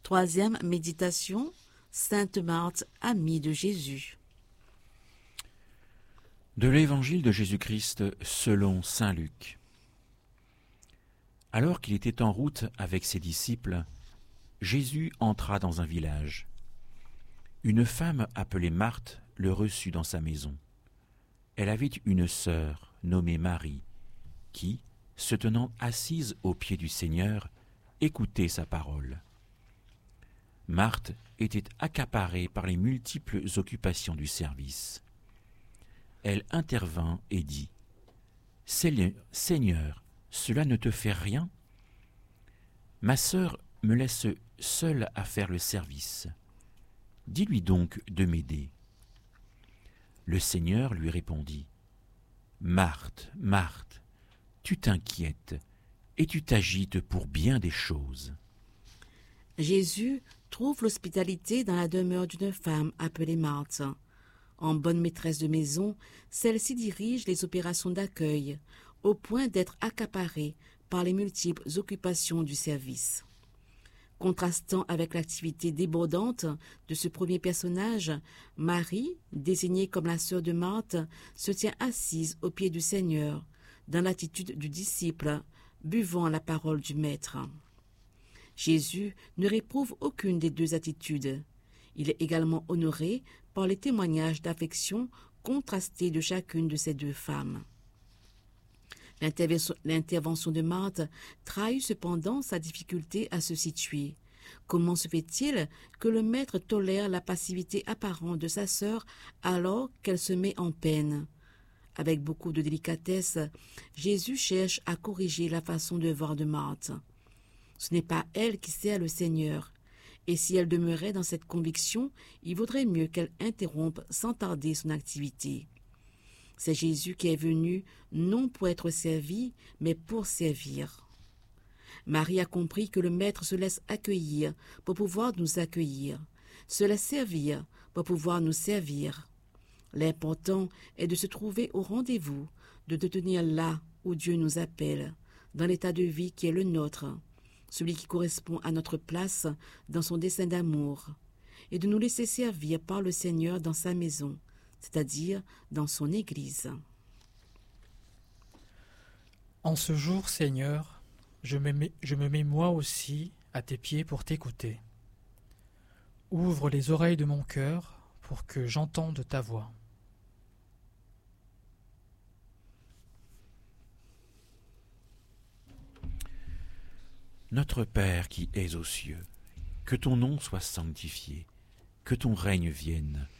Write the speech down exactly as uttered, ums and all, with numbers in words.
Troisième méditation, Sainte Marthe, amie de Jésus. De l'Évangile de Jésus-Christ selon saint Luc. Alors qu'il était en route avec ses disciples, Jésus entra dans un village. Une femme appelée Marthe le reçut dans sa maison. Elle avait une sœur nommée Marie, qui, se tenant assise aux pieds du Seigneur, écoutait sa parole. Marthe était accaparée par les multiples occupations du service. Elle intervint et dit « Seigneur, cela ne te fait rien ? Ma sœur me laisse seule à faire le service. Dis-lui donc de m'aider. » Le Seigneur lui répondit « Marthe, Marthe, tu t'inquiètes et tu t'agites pour bien des choses. » Jésus trouve l'hospitalité dans la demeure d'une femme appelée Marthe. En bonne maîtresse de maison, celle-ci dirige les opérations d'accueil, au point d'être accaparée par les multiples occupations du service. Contrastant avec l'activité débordante de ce premier personnage, Marie, désignée comme la sœur de Marthe, se tient assise aux pieds du Seigneur, dans l'attitude du disciple, buvant la parole du Maître. Jésus ne réprouve aucune des deux attitudes. Il est également honoré par les témoignages d'affection contrastés de chacune de ces deux femmes. L'intervention, l'intervention de Marthe trahit cependant sa difficulté à se situer. Comment se fait-il que le Maître tolère la passivité apparente de sa sœur alors qu'elle se met en peine ? Avec beaucoup de délicatesse, Jésus cherche à corriger la façon de voir de Marthe. Ce n'est pas elle qui sert le Seigneur, et si elle demeurait dans cette conviction, il vaudrait mieux qu'elle interrompe sans tarder son activité. C'est Jésus qui est venu non pour être servi, mais pour servir. Marie a compris que le Maître se laisse accueillir pour pouvoir nous accueillir, se laisse servir pour pouvoir nous servir. L'important est de se trouver au rendez-vous, de te tenir là où Dieu nous appelle, dans l'état de vie qui est le nôtre, celui qui correspond à notre place dans son dessein d'amour, et de nous laisser servir par le Seigneur dans sa maison, c'est-à-dire dans son Église. En ce jour, Seigneur, je me mets, je me mets moi aussi à tes pieds pour t'écouter. Ouvre les oreilles de mon cœur pour que j'entende ta voix. Notre Père qui es aux cieux, que ton nom soit sanctifié, que ton règne vienne,